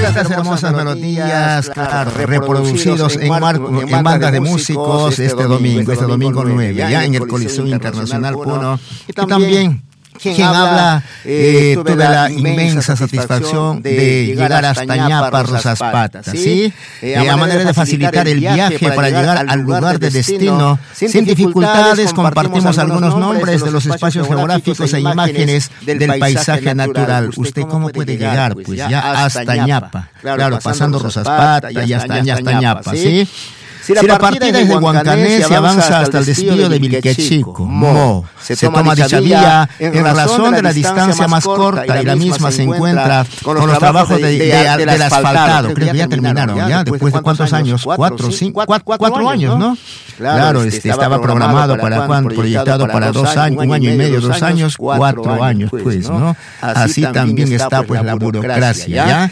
estas hermosas melodías, claro, reproducidos en bandas de músicos este domingo 9, ya en el Coliseo Internacional Puno. Y también quien habla, tuve la inmensa satisfacción de llegar hasta Ñapa, Rosaspata, ¿sí? A manera de facilitar el viaje para llegar al lugar de destino, sin dificultades, compartimos algunos nombres de los espacios geográficos e imágenes del paisaje natural. ¿Usted cómo puede llegar? Pues ya hasta Ñapa, claro, pasando Rosaspata y hasta Ñapa, ¿sí? Si la partida es de Huancané, se avanza hasta el desvío de Vilquechico, Mo. Se toma dicha vía en razón de la distancia más corta y la misma se encuentra con los trabajos del asfaltado. Creo que ya terminaron, ¿ya? ¿Después de cuántos años? 4 años, ¿no? Claro, estaba programado para cuánto, proyectado para 2 años, 1 año y medio, 2 años, 4 años, pues, ¿no? Así también está, pues, la burocracia,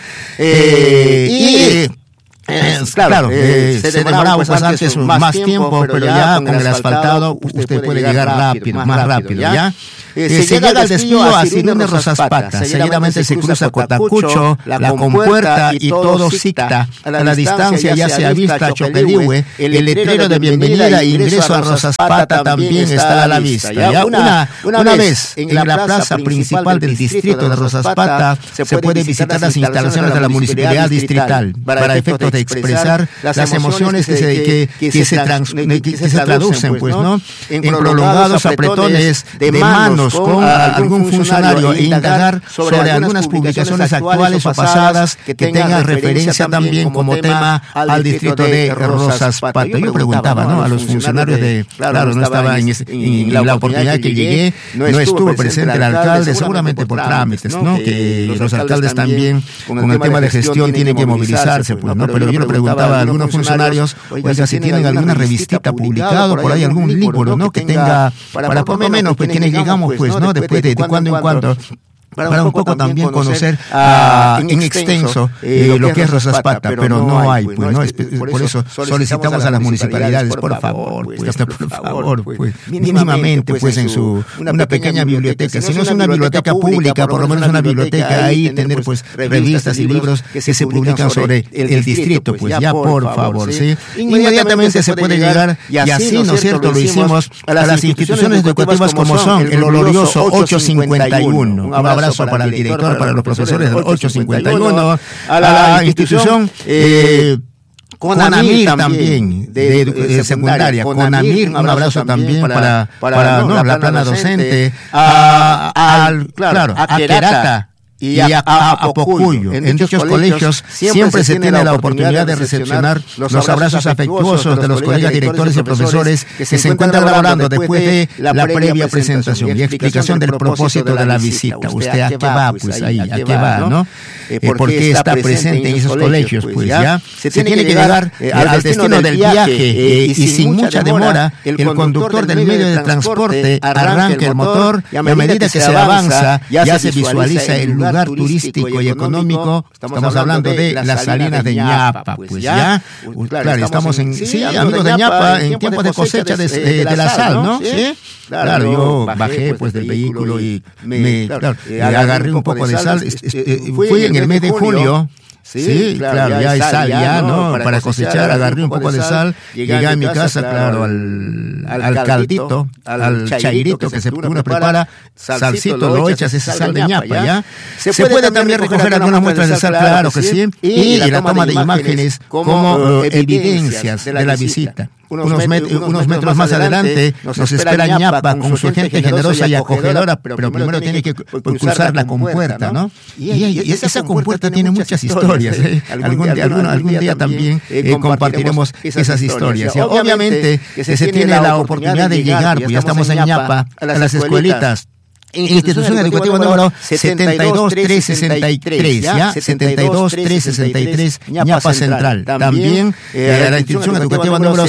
¿ya? Claro, se demoraba pues antes más tiempo, pero ya con el asfaltado usted puede llegar más rápido, ¿ya? Se llega al desvío a Sinune Rosaspata, seguidamente se cruza Cotacucho, la Compuerta y todo Sicta. A la distancia ya se avista Choquedigüe, el letrero de bienvenida e ingreso a Rosaspata también está a la vista. ¿Ya? Una vez en la plaza principal del distrito de Rosaspata se puede visitar las instalaciones de la municipalidad distrital para efectos de expresar las emociones que se traducen, pues, ¿no? En prolongados apretones de manos con algún funcionario e indagar sobre algunas publicaciones actuales o pasadas que tengan referencia también como tema al distrito de Rosaspata. Yo preguntaba, ¿no? A los funcionarios claro, no estaba en la oportunidad que llegué, no estuvo presente el alcalde, seguramente por trámites, ¿no? Que los alcaldes también con el tema de gestión tienen que movilizarse, pues, ¿no? Pero yo le preguntaba a algunos funcionarios, oiga, si tienen alguna revistita publicado, por ahí algún libro, ¿no? Que tenga, para por lo menos, pues quienes llegamos, pues, ¿no? Después de cuando en cuando, para un poco también conocer en extenso lo que es Rosaspata, pero no hay, pues, ¿no? Por eso solicitamos a las municipalidades, por favor, pues, mínimamente, pues, en una pequeña biblioteca, si no es una biblioteca pública, por lo menos una biblioteca ahí, tener, pues, revistas y libros que se publican sobre el distrito, pues, ya, por favor, ¿sí? Inmediatamente se puede llegar, y así, ¿no es cierto?, lo hicimos a las instituciones educativas como son el glorioso 851, un abrazo para el director, para los profesores del 851, a la institución Conamir también, de secundaria, Conamir, un abrazo también para la plana docente, a Querata y a Pocuyo. En dichos colegios siempre se tiene la oportunidad de recepcionar los abrazos afectuosos de los colegas directores y profesores que se encuentran laborando después de la previa presentación y explicación del propósito de la visita. ¿Usted a qué va? Pues ahí, ¿a qué va, no? ¿Por qué está presente en esos colegios? Pues ya se tiene que llegar al destino del viaje y sin mucha demora, el conductor del medio de transporte arranca el motor y a medida que se avanza ya se visualiza el lugar turístico y económico. Estamos hablando de las salinas de Ñapa, pues ya. Claro, estamos amigos de Ñapa, en tiempos de cosecha de la sal, ¿no? Sí. Claro, yo bajé pues del vehículo y me agarré un poco de sal. Fui en el mes de julio. Sí, claro, ya hay sal, ya, ¿no? Para cosechar, agarré un poco de sal, llegué a mi casa, claro, al caldito, al chairito que uno prepara, salsito, lo echas, esa sal de Ñapa, ¿ya? Se puede también recoger algunas muestras de sal, claro que sí, y la toma de imágenes como evidencias de la visita. Unos metros más adelante nos espera Ñapa con su gente generosa y acogedora, pero primero tiene que cruzar la compuerta, ¿no? Y esa compuerta tiene muchas historias. Algún día también compartiremos esas historias. Obviamente que se tiene la oportunidad de llegar, pues ya estamos en Ñapa, a las escuelitas. Institución Educativa número 72363, ¿ya? 72363, Ñapa Central. También a la institución educativa número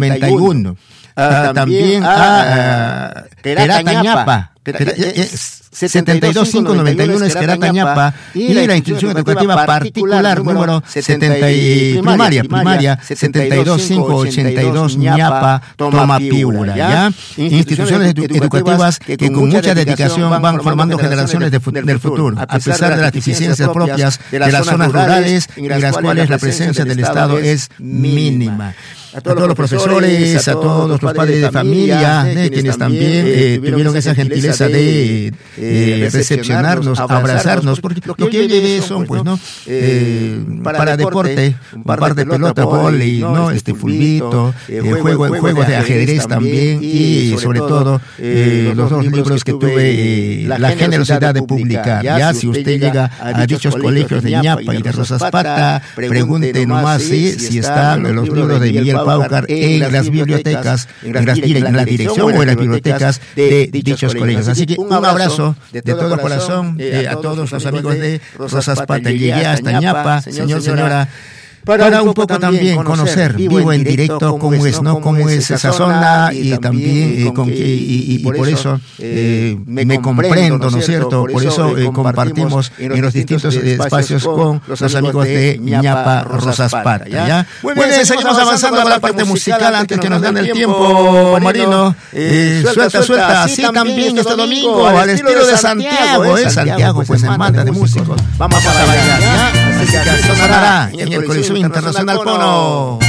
72591. También a Querata Ñapa. 72591 Esquerata Ñapa y la institución educativa particular número 70 primaria 72582 Ñapa Tomapiura, ¿ya? Instituciones educativas que con mucha dedicación van formando generaciones del futuro, a pesar de las deficiencias propias de las zonas rurales en las cuales la presencia del Estado es mínima. A todos los profesores, a todos los padres de familia, quienes también tuvieron esa gentileza de recepcionarnos, abrazarnos, porque lo que vive son, pues, ¿no? Para deporte, bar de pelota, vóley, ¿no? Fulbito, juegos de ajedrez también, y sobre todo los dos libros que tuve la generosidad de publicar. Ya, si usted llega a dichos colegios de Ñapa y de Rosaspata, pregunte nomás si están los libros de Miguel Paucar en las bibliotecas, en la dirección o en las bibliotecas de dichos colegios. Así que un abrazo de todo corazón a todos los amigos de Rosaspata. Llegué hasta Ñapa, señora, para un poco también conocer vivo en directo cómo es, ¿no? Cómo es esa zona, y también y por eso me comprendo, ¿no es cierto? Por eso compartimos en los distintos espacios con los amigos de Ñapa Rosaspata, ¿ya? Muy bien, seguimos avanzando a la parte musical antes que nos den el tiempo, Marino. Suelta, así también este domingo, al estilo de Santiago, Santiago pues en banda de músicos. Vamos a bailar, ¿ya? Así que sonará en el Coliseo Internacional Pono.